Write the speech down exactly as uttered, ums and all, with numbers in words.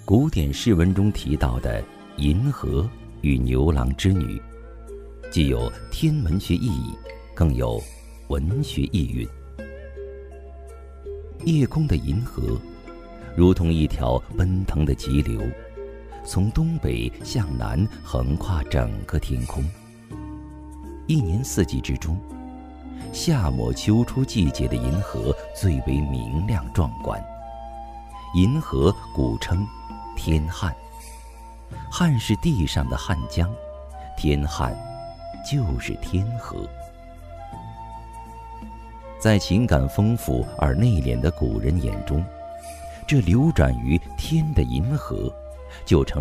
古典诗文中提到的银河与牛郎织女，既有天文学意义，更有文学意蕴。夜空的银河如同一条奔腾的急流，从东北向南横跨整个天空。一年四季之中，夏末秋初季节的银河最为明亮壮观。银河古称天汉，汉是地上的汉江，天汉就是天河。在情感丰富而内敛的古人眼中，这流转于天的银河就成